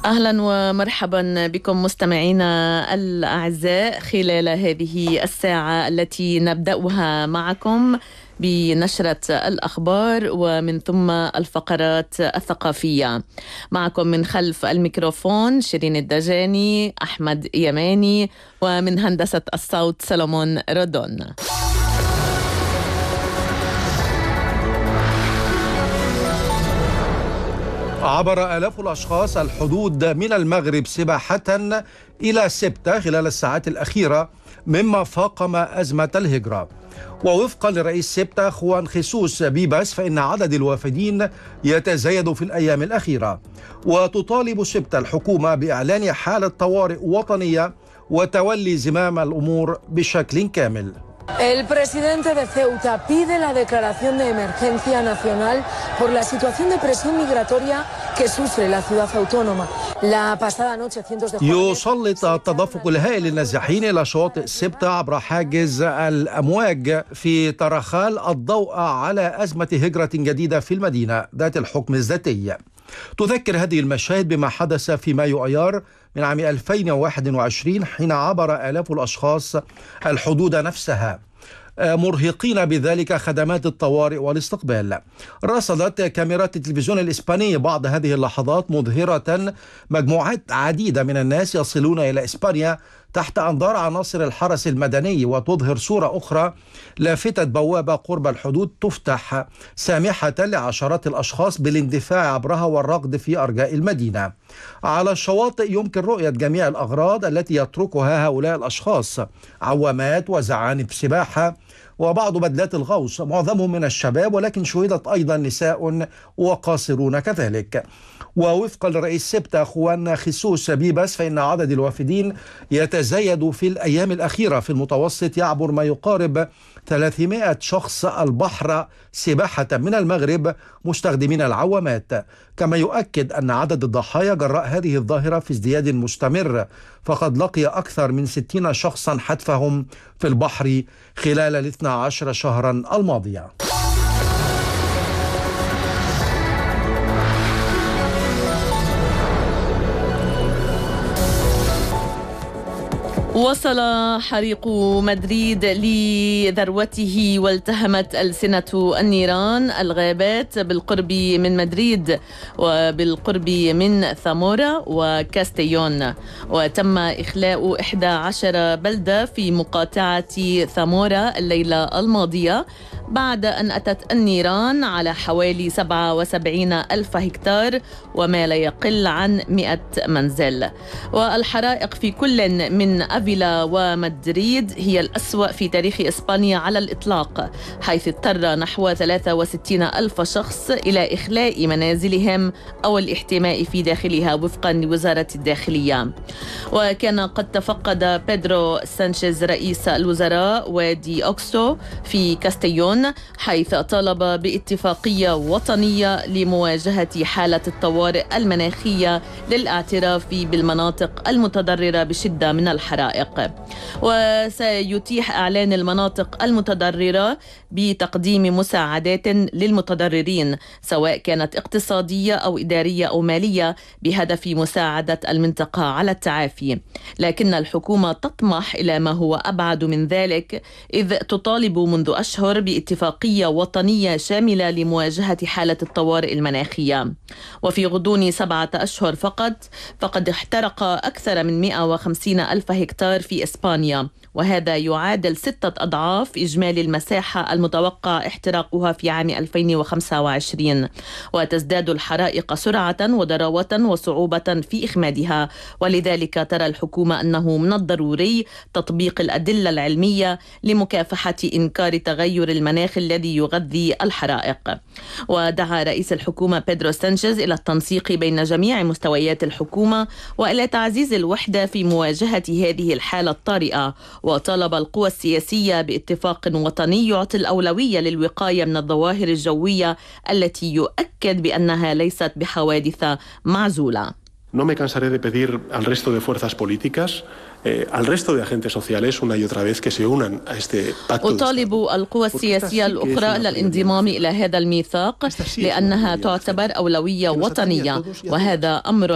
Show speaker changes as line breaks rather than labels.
أهلا ومرحبا بكم مستمعينا الأعزاء خلال هذه الساعة التي نبدأها معكم بنشرة الأخبار ومن ثم الفقرات الثقافية. معكم من خلف الميكروفون شيرين الدجاني، أحمد يماني، ومن هندسة الصوت سلمون رودون.
عبر آلاف الأشخاص الحدود من المغرب سباحة إلى سبتة خلال الساعات الأخيرة مما فاقم أزمة الهجرة. ووفقا لرئيس سبتة خوان خيسوس بيباس فإن عدد الوافدين يتزايد في الأيام الأخيرة، وتطالب سبتة الحكومة بإعلان حالة طوارئ وطنية وتولي زمام الأمور بشكل كامل.
El presidente de Ceuta pide la declaración de emergencia nacional por la situación de presión migratoria que sufre la ciudad autónoma. La pasada noche cientos de
يسلط التدفق الهائل للنازحين إلى شواطئ سبتة عبر حاجز الأمواج في ترخال الضوء على أزمة هجرة جديدة في المدينة ذات الحكم الذاتي. تذكر هذه المشاهد بما حدث في مايو أيار من عام 2021 حين عبر آلاف الأشخاص الحدود نفسها مرهقين بذلك خدمات الطوارئ والاستقبال. رصدت كاميرات التلفزيون الإسباني بعض هذه اللحظات مظهرة مجموعات عديدة من الناس يصلون إلى إسبانيا تحت أنظار عناصر الحرس المدني، وتظهر صورة أخرى لافتة بوابة قرب الحدود تفتح سامحة لعشرات الأشخاص بالاندفاع عبرها والركض في أرجاء المدينة. على الشواطئ يمكن رؤية جميع الأغراض التي يتركها هؤلاء الأشخاص: عوامات وزعانف سباحة وبعض بدلات الغوص، معظمهم من الشباب، ولكن شهدت أيضا نساء وقاصرون كذلك. ووفقا لرئيس سبتة خوان خيسوس بيباس فإن عدد الوافدين يتزايد في الأيام الأخيرة، في المتوسط يعبر ما يقارب 300 شخص البحر سباحة من المغرب مستخدمين العوامات. كما يؤكد أن عدد الضحايا جراء هذه الظاهرة في ازدياد مستمر، فقد لقي أكثر من 60 شخصا حتفهم في البحر خلال 12 شهرا الماضية.
وصل حريق مدريد لذروته والتهمت ألسنة النيران الغابات بالقرب من مدريد وبالقرب من ثامورا وكاستيون، وتم إخلاء 11 بلدة في مقاطعة ثامورا الليلة الماضية بعد أن أتت النيران على حوالي 77 ألف هكتار وما لا يقل عن 100 منزل. والحرائق في كل من أفيلا ومدريد هي الأسوأ في تاريخ إسبانيا على الإطلاق، حيث اضطر نحو 63 ألف شخص إلى إخلاء منازلهم أو الاحتماء في داخلها وفقا لوزارة الداخلية. وكان قد تفقد بيدرو سانشيز رئيس الوزراء وادي أوكسو في كاستيون، حيث طالب باتفاقية وطنية لمواجهة حالة الطوارئ المناخية للاعتراف بالمناطق المتضررة بشدة من الحرائق. وسيتيح إعلان المناطق المتضررة بتقديم مساعدات للمتضررين سواء كانت اقتصادية أو إدارية أو مالية بهدف مساعدة المنطقة على التعافي. لكن الحكومة تطمح إلى ما هو أبعد من ذلك، إذ تطالب منذ أشهر باتفاقية وطنية شاملة لمواجهة حالة الطوارئ المناخية. وفي غضون 7 أشهر فقد احترق أكثر من 150 ألف هكتار في إسبانيا، وهذا يعادل 6 أضعاف إجمالي المساحة المتوقع احتراقها في عام 2025. وتزداد الحرائق سرعة وضراوة وصعوبة في إخمادها، ولذلك ترى الحكومة أنه من الضروري تطبيق الأدلة العلمية لمكافحة إنكار تغير المناخ الذي يغذي الحرائق. ودعا رئيس الحكومة بيدرو سانشيز إلى التنسيق بين جميع مستويات الحكومة وإلى تعزيز الوحدة في مواجهة هذه الحالة الطارئة، وطالب القوى السياسية باتفاق وطني يعطي الأولوية للوقاية من الظواهر الجوية التي يؤكد بأنها ليست بحوادث معزولة.
No me cansaré de pedir al resto de fuerzas políticas al resto de agentes sociales una y otra vez que se unan a este pacto.
أطالب القوى السياسية الأخرى للانضمام إلى هذا الميثاق لأنها تعتبر أولوية وطنية، وهذا أمر